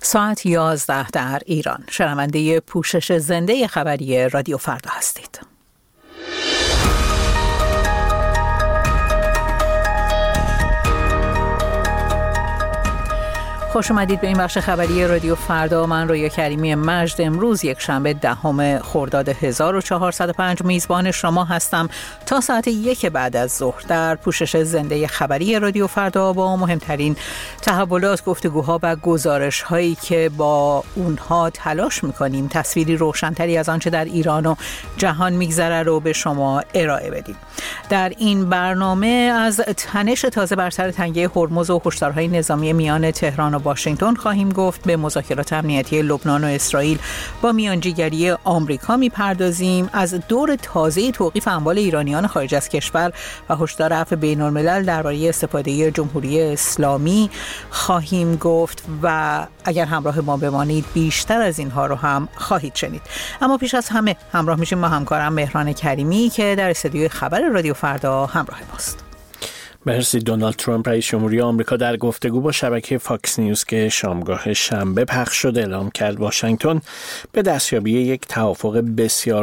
ساعت 11 در ایران. شنونده پوشش زنده خبری رادیو فردا هستید. خوش اومدید به این بخش خبری رادیو فردا. من رویا کریمی مجد امروز یک شنبه 10 خرداد 1405 میزبان شما هستم تا ساعت 1 بعد از ظهر در پوشش زنده خبری رادیو فردا با مهمترین تحولات، گفتگوها و گزارش هایی که با اونها تلاش میکنیم تصویری روشنتری از آنچه در ایران و جهان میگذره رو به شما ارائه بدیم. در این برنامه از تنش تازه بر سر تنگه هرمز و هشدارهای نظامی میان تهران و واشنگتن خواهیم گفت. به مذاکرات امنیتی لبنان و اسرائیل با میانجیگری آمریکا میپردازیم. از دور تازه توقیف اموال ایرانیان خارج از کشور و هشدار عفو بین‌الملل درباره استفاده جمهوری اسلامی خواهیم گفت و اگر همراه ما بمانید بیشتر از اینها رو هم خواهید شنید. اما پیش از همه همراه میشیم با همکارم مهران کریمی که در استودیوی خبر رادیو فردا همراه ماست. مرسی. دونالد ترامپ رئیس جمهوری آمریکا در گفتگو با شبکه فاکس نیوز که شامگاه شنبه پخش شد اعلام کرد واشنگتن به دستیابی یک توافق بسیار